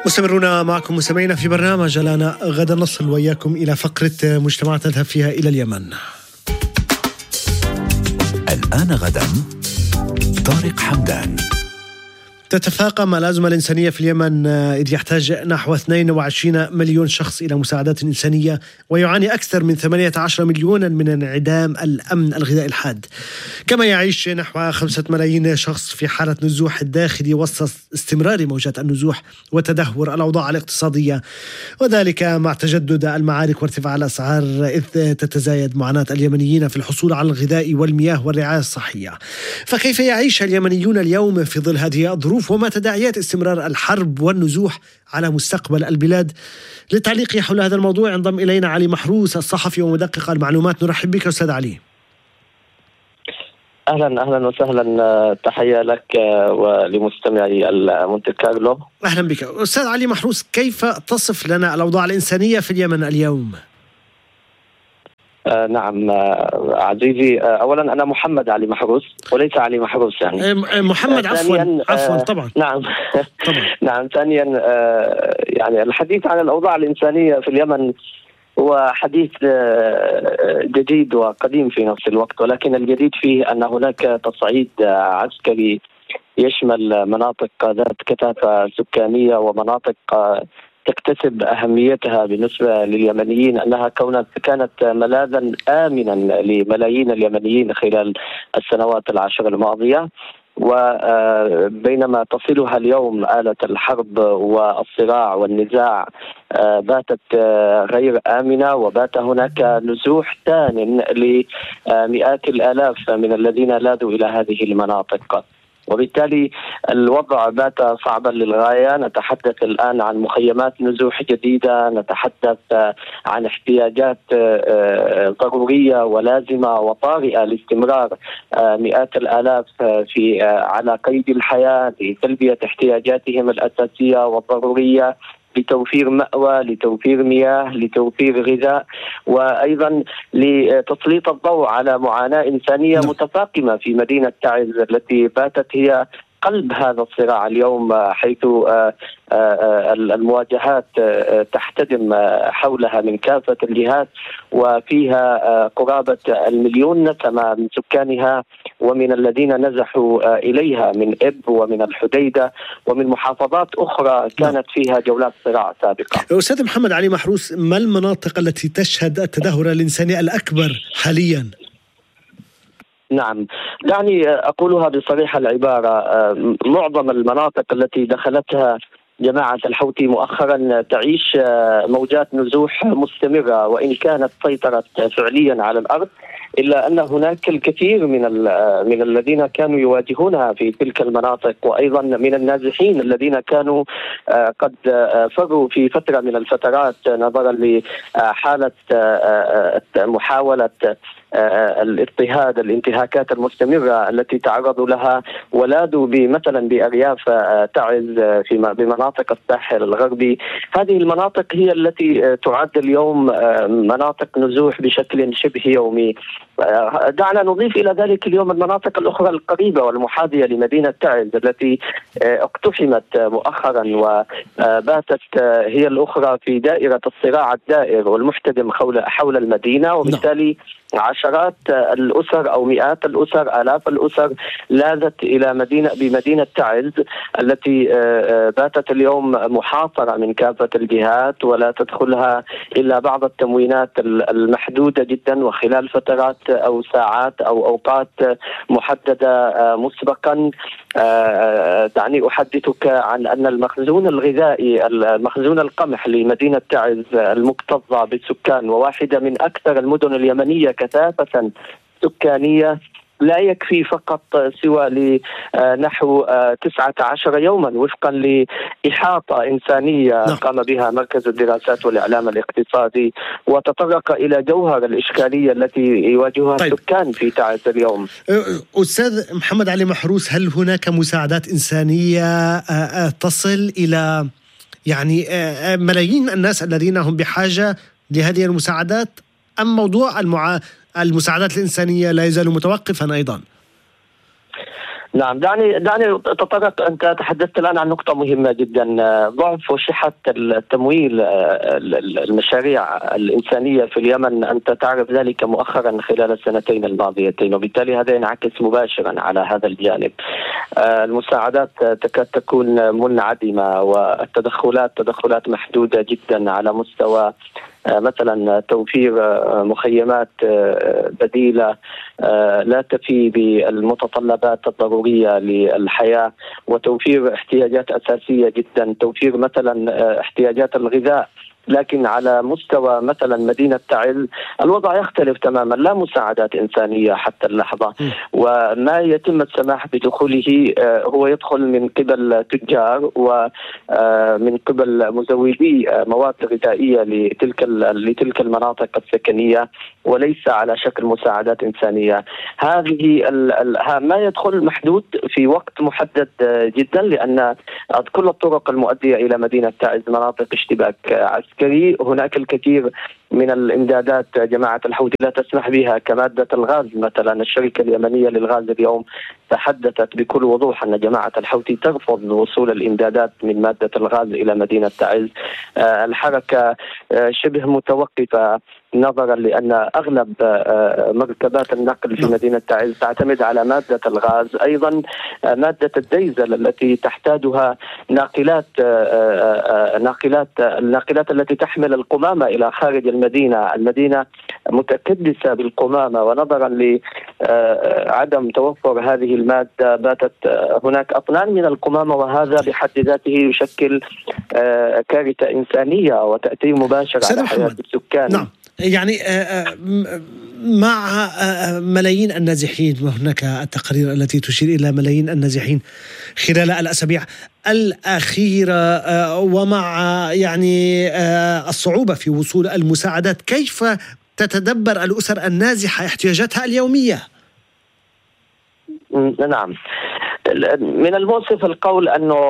مستمرون معكم مستمعينا في برنامج لنا غدا، نصل وإياكم إلى فقرة مجتمعات نذهب فيها إلى اليمن. الآن غدا، طارق حمدان. تتفاقم الأزمة الإنسانية في اليمن، إذ يحتاج نحو 22 مليون شخص إلى مساعدات إنسانية، ويعاني أكثر من 18 مليونا من انعدام الأمن الغذائي الحاد. كما يعيش نحو 5 ملايين شخص في حالة نزوح داخلي وسط استمرار موجات النزوح وتدهور الأوضاع الاقتصادية، وذلك مع تجدد المعارك وارتفاع الأسعار، إذ تتزايد معاناة اليمنيين في الحصول على الغذاء والمياه والرعاية الصحية. فكيف يعيش اليمنيون اليوم في ظل هذه الظروف، وما تداعيات استمرار الحرب والنزوح على مستقبل البلاد؟ للتعليق حول هذا الموضوع انضم إلينا علي محروس، الصحفي ومدقق المعلومات. نرحب بك أستاذ علي. أهلا وسهلا، تحية لك ولمستمعي المونte كارلو. أهلا بك أستاذ علي محروس، كيف تصف لنا الأوضاع الإنسانية في اليمن اليوم؟ نعم عزيزي، أولا أنا محمد علي محروس وليس علي محروس، يعني محمد. عفوا طبعا. نعم طبعا. نعم. ثانيا يعني الحديث عن الأوضاع الإنسانية في اليمن هو حديث جديد وقديم في نفس الوقت، ولكن الجديد فيه أن هناك تصعيد عسكري يشمل مناطق ذات كثافة سكانية ومناطق تكتسب أهميتها بالنسبة لليمنيين، أنها كانت ملاذا آمنا لملايين اليمنيين خلال السنوات العشر الماضية، وبينما تصلها اليوم آلة الحرب والصراع والنزاع باتت غير آمنة، وبات هناك نزوح ثان لمئات الآلاف من الذين لاذوا إلى هذه المناطق، وبالتالي الوضع بات صعبا للغاية. نتحدث الآن عن مخيمات نزوح جديدة، نتحدث عن احتياجات ضرورية ولازمة وطارئة لاستمرار مئات الآلاف على قيد الحياة لتلبية احتياجاتهم الأساسية والضرورية، لتوفير مأوى، لتوفير مياه، لتوفير غذاء، وأيضا لتسليط الضوء على معاناة إنسانية متفاقمة في مدينة تعز التي باتت هي قلب هذا الصراع اليوم، حيث المواجهات تحتدم حولها من كافة الجهات، وفيها قرابة 1,000,000 نسمة من سكانها ومن الذين نزحوا إليها من إب ومن الحديدة ومن محافظات أخرى كانت فيها جولات صراع سابقة. أستاذ محمد علي محروس، ما المناطق التي تشهد التدهور الإنساني الأكبر حاليا؟ نعم، دعني أقولها بصريح العبارة، معظم المناطق التي دخلتها جماعة الحوثي مؤخرا تعيش موجات نزوح مستمرة، وإن كانت سيطرت فعليا على الأرض، إلا أن هناك الكثير من الذين كانوا يواجهونها في تلك المناطق، وأيضا من النازحين الذين كانوا قد فروا في فترة من الفترات نظرا لحالة محاولة الاضطهاد، الانتهاكات المستمرة التي تعرضوا لها، ولادوا مثلا بأرياف تعز بمناطق الساحل الغربي. هذه المناطق هي التي تعد اليوم مناطق نزوح بشكل شبه يومي. دعنا نضيف إلى ذلك اليوم المناطق الأخرى القريبة والمحاذية لمدينة تعز التي اقتحمت مؤخرا وباتت هي الأخرى في دائرة الصراع الدائر والمحتدم حول المدينة، وبالتالي عشرات الأسر أو مئات الأسر، آلاف الأسر لاذت إلى بمدينة تعز التي باتت اليوم محاصرة من كافة الجهات، ولا تدخلها إلا بعض التموينات المحدودة جدا وخلال فترات أو ساعات أو أوقات محددة مسبقا. دعني أحدثك عن أن المخزون الغذائي، المخزون القمح لمدينة تعز المكتظة بالسكان وواحدة من أكثر المدن اليمنية كثافة سكانية، لا يكفي فقط سوى لنحو 19 يوما وفقا لإحاطة إنسانية قام بها مركز الدراسات والإعلام الاقتصادي، وتطرق إلى جوهر الإشكالية التي يواجهها السكان في تعز اليوم. أستاذ محمد علي محروس، هل هناك مساعدات إنسانية تصل إلى ملايين الناس الذين هم بحاجة لهذه المساعدات، أم موضوع المساعدات الإنسانية لا يزال متوقفا أيضا؟ نعم، دعني تطرق. أنت تحدثت الآن عن نقطة مهمة جدا، ضعف وشحة التمويل المشاريع الإنسانية في اليمن. أنت تعرف ذلك مؤخرا خلال السنتين الماضيتين، وبالتالي هذا ينعكس مباشرا على هذا الجانب. المساعدات تكاد تكون منعدمة، والتدخلات محدودة جدا على مستوى مثلا توفير مخيمات بديلة لا تفي بالمتطلبات الضرورية للحياة، وتوفير احتياجات أساسية جدا، توفير مثلا احتياجات الغذاء. لكن على مستوى مثلا مدينة تعز الوضع يختلف تماما، لا مساعدات إنسانية حتى اللحظة، وما يتم السماح بدخوله هو يدخل من قبل تجار ومن قبل مزودي مواد غذائية لتلك المناطق السكنية، وليس على شكل مساعدات إنسانية. هذه ما يدخل محدود في وقت محدد جدا، لأن كل الطرق المؤدية إلى مدينة تعز مناطق اشتباك عسكري. هناك الكثير من الإمدادات جماعة الحوثي لا تسمح بها، كمادة الغاز مثلا. الشركة اليمنية للغاز اليوم تحدثت بكل وضوح أن جماعة الحوثي ترفض وصول الإمدادات من مادة الغاز إلى مدينة تعز. الحركة شبه متوقفة نظرا لأن أغلب مركبات النقل في مدينة تعز تعتمد على مادة الغاز. أيضا مادة الديزل التي تحتاجها الناقلات التي تحمل القمامة إلى خارج المدينة متكدسة بالقمامة، ونظرا لعدم توفر هذه المادة باتت هناك أطنان من القمامة، وهذا بحد ذاته يشكل كارثة إنسانية وتأثير مباشر على حياة السكان. نعم، يعني مع ملايين النازحين، وهناك التقارير التي تشير إلى ملايين النازحين خلال الأسابيع الأخيرة، ومع يعني الصعوبة في وصول المساعدات، كيف تتدبر الأسر النازحة احتياجاتها اليومية؟ نعم، من المؤسف القول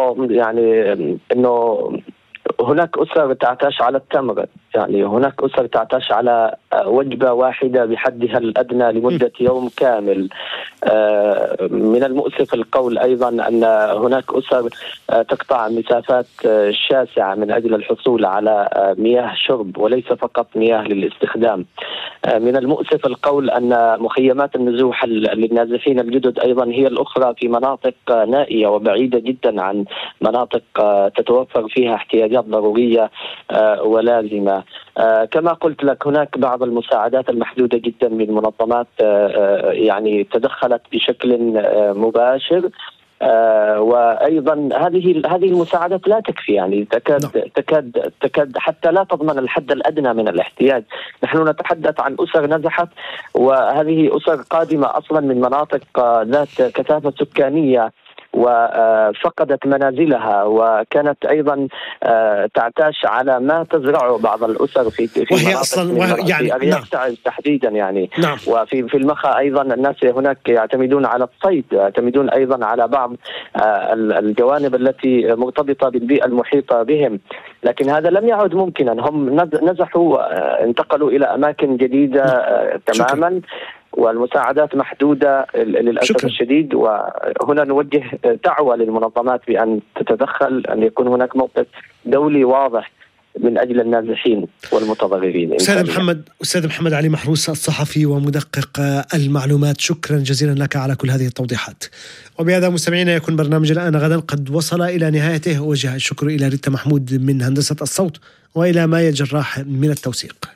أنه هناك أسر تعتاش على التمر، يعني هناك أسر تعتاش على وجبة واحدة بحدها الأدنى لمدة يوم كامل. من المؤسف القول أيضا أن هناك أسر تقطع مسافات شاسعة من أجل الحصول على مياه شرب وليس فقط مياه للاستخدام. من المؤسف القول أن مخيمات النزوح للنازحين الجدد أيضا هي الأخرى في مناطق نائية وبعيدة جدا عن مناطق تتوفر فيها احتياجات ضرورية ولازمة. كما قلت لك، هناك بعض المساعدات المحدودة جدا من منظمات يعني تدخلت بشكل مباشر، وأيضا هذه المساعدات لا تكفي، يعني تكاد حتى لا تضمن الحد الأدنى من الاحتياج. نحن نتحدث عن أسر نزحت، وهذه أسر قادمة أصلا من مناطق ذات كثافة سكانية وفقدت منازلها، وكانت أيضا تعتاش على ما تزرعه بعض الأسر في وهي أصلا يعني أرياف تعز تحديدا يعني. نعم. وفي المخا أيضا الناس هناك يعتمدون على الصيد، يعتمدون أيضا على بعض الجوانب التي مرتبطة بالبيئة المحيطة بهم، لكن هذا لم يعد ممكنا. هم نزحوا، انتقلوا إلى أماكن جديدة تماما، والمساعدات محدودة للأسف الشديد. وهنا نوجه دعوة للمنظمات بأن تتدخل، أن يكون هناك موقف دولي واضح من أجل النازحين والمتضررين. أستاذ محمد علي محروس، الصحفي ومدقق المعلومات، شكرا جزيلا لك على كل هذه التوضيحات. وبهذا مستمعينا يكون برنامج الآن غدا قد وصل إلى نهايته. وجه الشكر إلى ريتا محمود من هندسة الصوت، وإلى مايا الجراح من التوثيق.